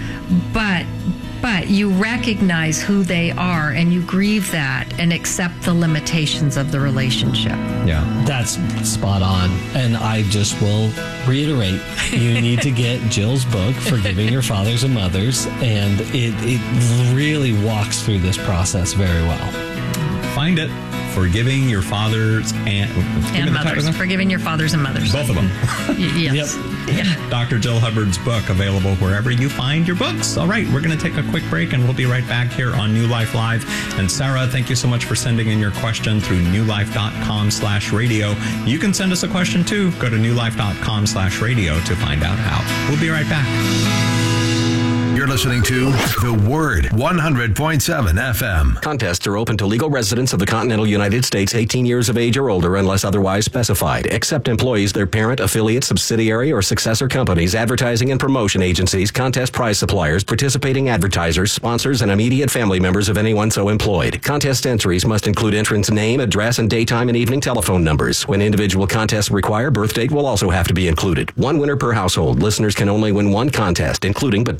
S4: But you recognize who they are, and you grieve that and accept the limitations of the relationship.
S3: Yeah.
S5: That's spot on. And I just will reiterate, you need to get Jill's book, Forgiving Your Fathers and Mothers, and it really walks through this process very well.
S3: Find it. Forgiving Your Fathers and
S4: Mothers. Forgiving Your Fathers and Mothers.
S3: Both of them.
S4: Yes.
S3: Yeah. Dr. Jill Hubbard's book, available wherever you find your books. All right, we're going to take a quick break, and we'll be right back here on New Life Live. And Sarah, thank you so much for sending in your question through newlife.com/radio. You can send us a question too. Go to newlife.com/radio to find out how. We'll be right back.
S1: You're listening to The Word, 100.7 FM.
S15: Contests are open to legal residents of the continental United States 18 years of age or older unless otherwise specified, except employees, their parent, affiliate, subsidiary, or successor companies, advertising and promotion agencies, contest prize suppliers, participating advertisers, sponsors, and immediate family members of anyone so employed. Contest entries must include entrant's name, address, and daytime and evening telephone numbers. When individual contests require, birth date will also have to be included. One winner per household. Listeners can only win one contest, including but not limited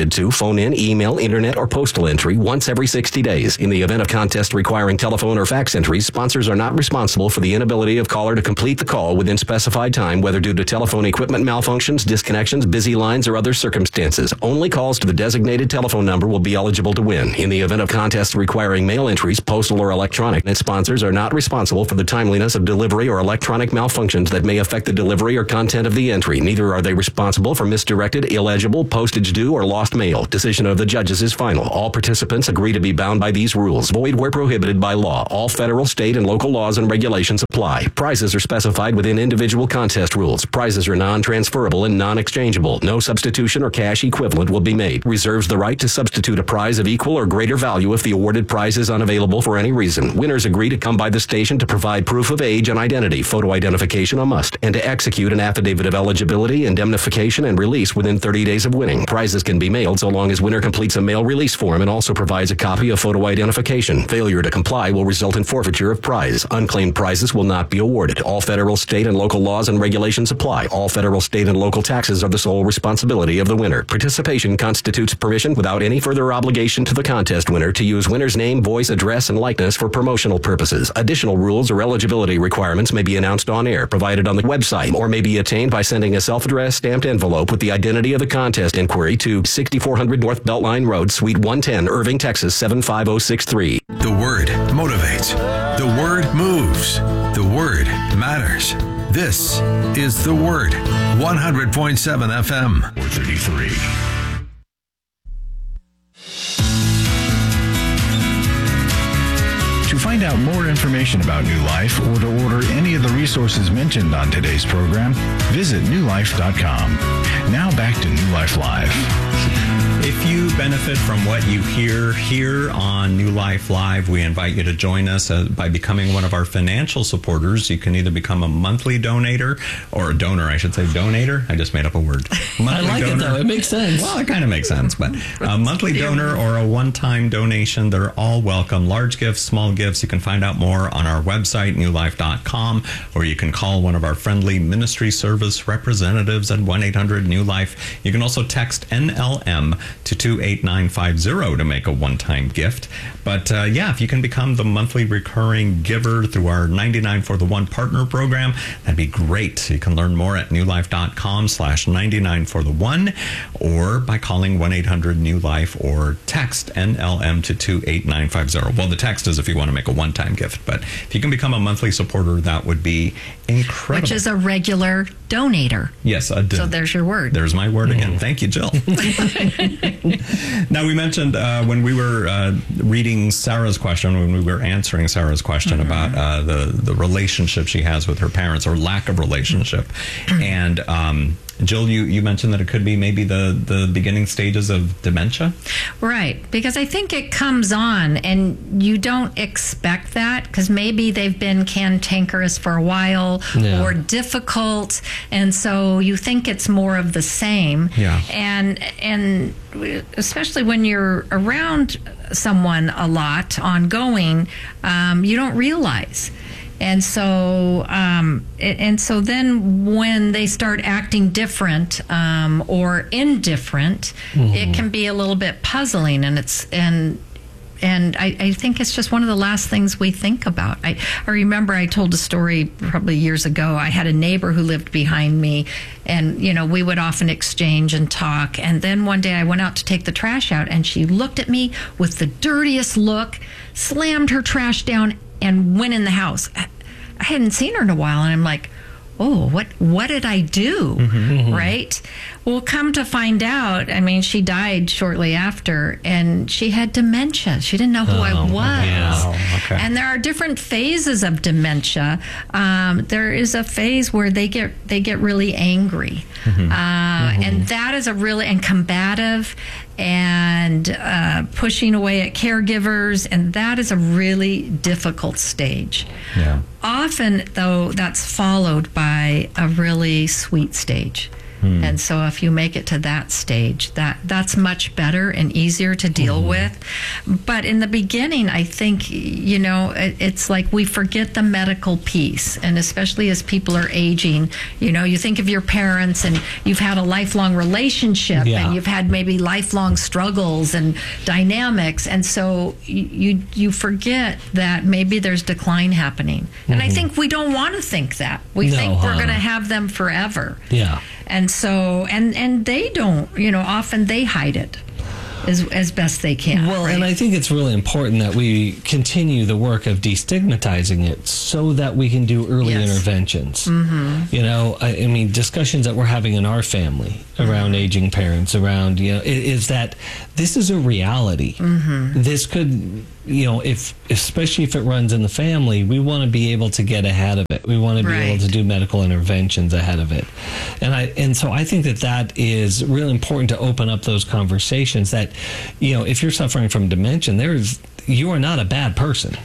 S15: limited to phone in, email, internet, or postal entry once every 60 days. In the event of contest requiring telephone or fax entries, sponsors are not responsible for the inability of caller to complete the call within specified time, whether due to telephone equipment malfunctions, disconnections, busy lines, or other circumstances. Only calls to the designated telephone number will be eligible to win. In the event of contests requiring mail entries, postal or electronic, and sponsors are not responsible for the timeliness of delivery or electronic malfunctions that may affect the delivery or content of the entry. Neither are they responsible for misdirected, illegible, postage due, or lost mail. Decision of the judges is final. All participants agree to be bound by these rules. Void where prohibited by law. All federal, state, and local laws and regulations apply. Prizes are specified within individual contest rules. Prizes are non-transferable and non-exchangeable. No substitution or cash equivalent will be made. Reserves the right to substitute a prize of equal or greater value if the awarded prize is unavailable for any reason. Winners agree to come by the station to provide proof of age and identity, photo identification a must, and to execute an affidavit of eligibility, indemnification, and release within 30 days of winning. Prizes can be mailed so long as winner completes a mail release form and also provides a copy of photo identification. Failure to comply will result in forfeiture of prize. Unclaimed prizes will not be awarded. All federal, state, and local laws and regulations apply. All federal, state, and local taxes are the sole responsibility of the winner. Participation constitutes permission without any further obligation to the contest winner to use winner's name, voice, address, and likeness for promotional purposes. Additional rules or eligibility requirements may be announced on air, provided on the website, or may be attained by sending a self-addressed stamped envelope with the identity of the contest inquiry to 6400 North Beltline Road, Suite 110, Irving, Texas 75063.
S1: The Word motivates. The Word moves. The Word matters. This is The Word. 100.7 FM.
S2: 433. To find out more information about New Life or to order any of the resources mentioned on today's program, visit newlife.com. Now back to New Life Live.
S3: If you benefit from what you hear here on New Life Live, we invite you to join us by becoming one of our financial supporters. You can either become a monthly donator, or a donor, I should say, donator. I just made up a word. Monthly
S5: I like
S3: donor.
S5: it, though. It makes sense.
S3: Well, it kind of makes sense, but a monthly donor or a one-time donation, they're all welcome. Large gifts, small gifts, you can find out more on our website, newlife.com, or you can call one of our friendly ministry service representatives at 1-800-NEW-LIFE. You can also text NLM to 28950 to make a one-time gift. But yeah, if you can become the monthly recurring giver through our 99 for the One partner program, that'd be great. You can learn more at newlife.com/99 for the one, or by calling 1-800-NEW-LIFE or text NLM to 28950. Well, the text is if you want to make a one-time gift, but if you can become a monthly supporter, that would be incredible.
S4: Which is a regular donator.
S3: Yes.
S4: So there's your word.
S3: There's my word again. Thank you, Jill. Now, we mentioned when we were reading Sarah's question, when we were answering Sarah's question about the relationship she has with her parents, or lack of relationship. And Jill, you mentioned that it could be maybe the beginning stages of dementia?
S4: Right, because I think it comes on and you don't expect that, because maybe they've been cantankerous for a while or difficult, and so you think it's more of the same. Yeah. And especially when you're around someone a lot, ongoing, you don't realize. And so then when they start acting different or indifferent, it can be a little bit puzzling, and I think it's just one of the last things we think about. I remember I told a story probably years ago. I had a neighbor who lived behind me, and we would often exchange and talk. And then one day I went out to take the trash out, and she looked at me with the dirtiest look, slammed her trash down, and went in the house. I hadn't seen her in a while, and I'm like, oh, what did I do? Right? Well, come to find out, I mean, she died shortly after, and she had dementia. She didn't know who I was.
S3: Yeah. Okay.
S4: And there are different phases of dementia. There is a phase where they get really angry, and that is and combative, and pushing away at caregivers, and that is a really difficult stage. Yeah. Often, though, that's followed by a really sweet stage. And so if you make it to that stage, that's much better and easier to deal with. But in the beginning, I think, you know, it's like we forget the medical piece. And especially as people are aging, you know, you think of your parents and you've had a lifelong relationship and you've had maybe lifelong struggles and dynamics. And so you forget that maybe there's decline happening. And I think we don't want to think that. We think we're going to have them forever.
S5: Yeah.
S4: And so, and they don't, you know, often they hide it as best they can.
S5: Well, and I think it's really important that we continue the work of destigmatizing it so that we can do early interventions. You know, I mean, discussions that we're having in our family around aging parents, around, you know, is that this is a reality. This could, you know, especially if it runs in the family, we want to be able to get ahead of it. We want to be able to do medical interventions ahead of it. And so I think that is really important to open up those conversations that, you know, if you're suffering from dementia, you are not a bad person.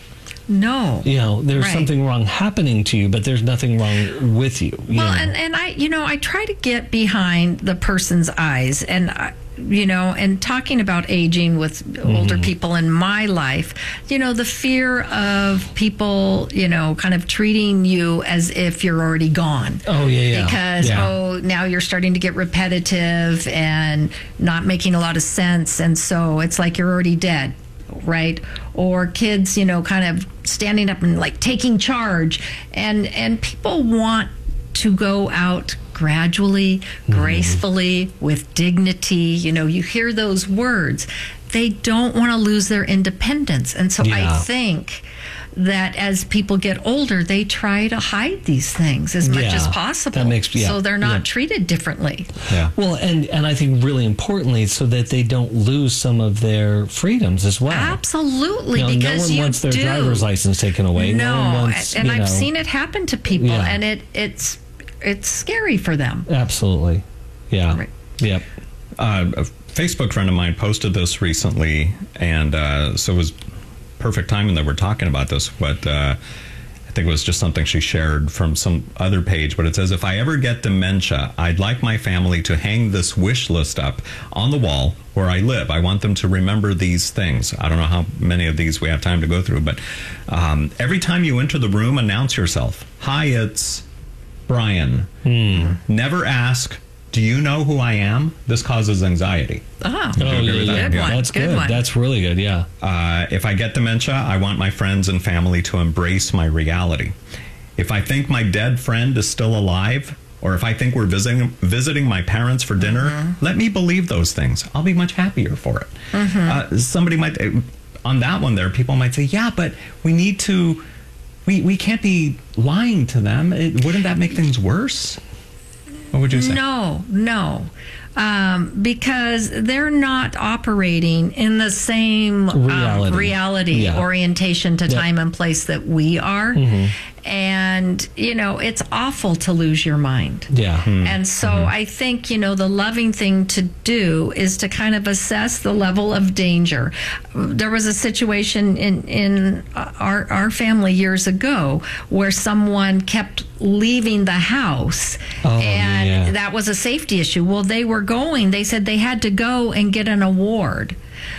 S4: No.
S5: You know, there's something wrong happening to you, but there's nothing wrong with you.
S4: Well, and I, you know, I try to get behind the person's eyes, and you know, and talking about aging with older people in my life, you know, the fear of people, you know, kind of treating you as if you're already gone.
S5: Oh, yeah.
S4: Because, now you're starting to get repetitive and not making a lot of sense. And so it's like you're already dead. Right? Or kids, you know, kind of standing up and like taking charge. And people want to go out gradually, gracefully, with dignity. You know, you hear those words. They don't want to lose their independence. And so I think that as people get older, they try to hide these things as much as possible.
S5: That makes,
S4: so they're not treated differently.
S5: Yeah. Well, and I think really importantly, so that they don't lose some of their freedams as well.
S4: Absolutely,
S5: you know,
S4: because
S5: no one wants their driver's license taken away. No one wants,
S4: and I've seen it happen to people, and it's scary for them.
S5: Absolutely. Yeah.
S4: Right.
S5: Yep.
S3: A Facebook friend of mine posted this recently, and so it was perfect timing that we're talking about this. But I think it was just something she shared from some other page. But it says, if I ever get dementia, I'd like my family to hang this wish list up on the wall where I live. I want them to remember these things. I don't know how many of these we have time to go through, but every time you enter the room, announce yourself. Hi, it's Brian. Never ask, do you know who I am? This causes anxiety.
S4: Good one.
S5: That's good. That's really good, yeah.
S3: If I get dementia, I want my friends and family to embrace my reality. If I think my dead friend is still alive, or if I think we're visiting my parents for dinner, let me believe those things. I'll be much happier for it. Somebody might, on that one there, people might say, yeah, but we need to, we can't be lying to them. Wouldn't that make things worse? What would you say?
S4: No. Because they're not operating in the same reality orientation to time and place that we are. And, you know, it's awful to lose your mind.
S5: Yeah.
S4: And so I think, you know, the loving thing to do is to kind of assess the level of danger. There was a situation in our family years ago where someone kept leaving the house, and that was a safety issue. Well, they said they had to go and get an award.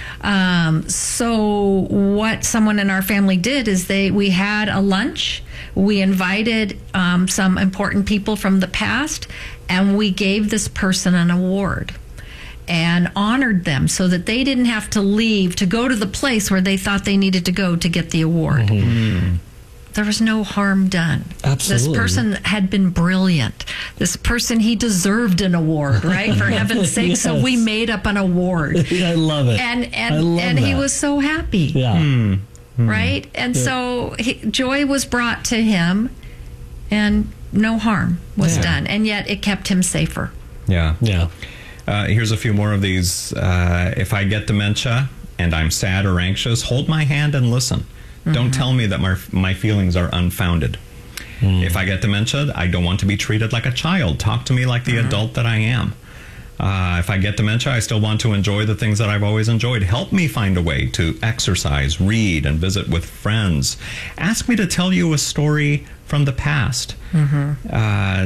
S4: So what someone in our family did is we had a lunch. We invited some important people from the past, and we gave this person an award and honored them so that they didn't have to leave to go to the place where they thought they needed to go to get the award. There was no harm done.
S5: Absolutely.
S4: This person had been brilliant. This person, he deserved an award, right? For heaven's sake.
S5: Yes.
S4: So we made up an award.
S5: I love it.
S4: And he was so happy.
S5: Yeah.
S4: Right? And so joy was brought to him, and no harm was done. And yet it kept him safer.
S3: Yeah.
S5: Yeah.
S3: Here's a few more of these. If I get dementia and I'm sad or anxious, hold my hand and listen. Don't tell me that my feelings are unfounded. If I get dementia, I don't want to be treated like a child. Talk to me like the adult that I am. If I get dementia, I still want to enjoy the things that I've always enjoyed. Help me find a way to exercise, read, and visit with friends. Ask me to tell you a story from the past.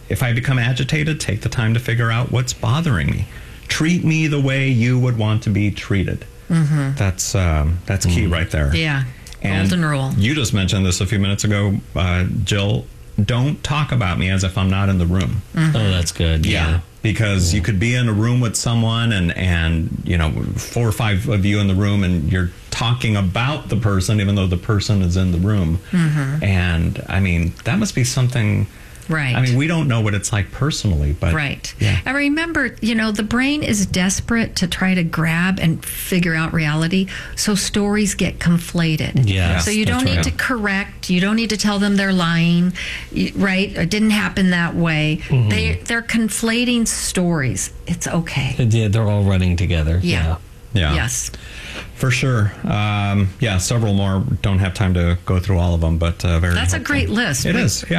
S3: if I become agitated, take the time to figure out what's bothering me. Treat me the way you would want to be treated.
S4: Mm-hmm.
S3: That's key right there.
S4: Yeah.
S3: And
S4: golden rule.
S3: You just mentioned this a few minutes ago, Jill. Don't talk about me as if I'm not in the room.
S4: Mm-hmm.
S5: Oh, that's good. Yeah.
S3: Because you could be in a room with someone and 4 or 5 of you in the room and you're talking about the person even though the person is in the room.
S4: Mm-hmm.
S3: And I mean, that must be something.
S4: Right.
S3: I mean, we don't know what it's like personally, but
S4: right.
S3: Yeah.
S4: And remember, the brain is desperate to try to grab and figure out reality. So stories get conflated.
S5: Yes,
S4: so you don't need to correct. You don't need to tell them they're lying. Right. It didn't happen that way.
S5: Mm-hmm.
S4: They're conflating stories. It's okay.
S5: Yeah, they're all running together.
S4: Yeah.
S3: Yes. For sure. Several more. Don't have time to go through all of them, but very
S4: That's
S3: helpful.
S4: a great list.
S3: It is. Yeah.